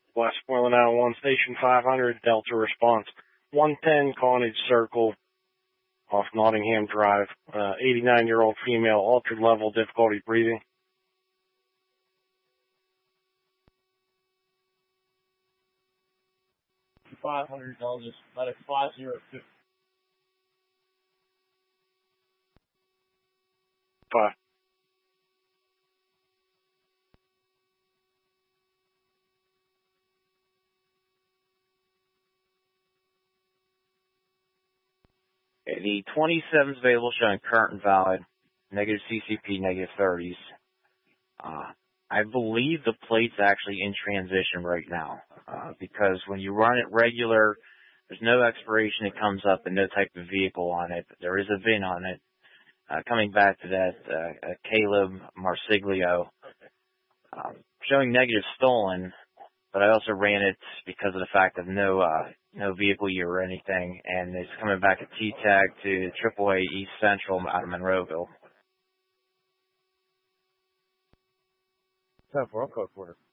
Westmoreland out 1, Station 500, Delta response. 110 Carnage Circle off Nottingham Drive. 89-year-old female, altered level, difficulty breathing. $500, about a 5050. 5. The 27 is available, showing current and valid, negative CCP, negative 30s. I believe the plate's actually in transition right now, because when you run it regular, there's no expiration that comes up and no type of vehicle on it. There is a VIN on it. Coming back to that, Caleb Marsiglio, showing negative stolen, but I also ran it because of the fact of no vehicle year or anything, and it's coming back at T-Tag to AAA East Central out of Monroeville. 10-4, I'll code for it.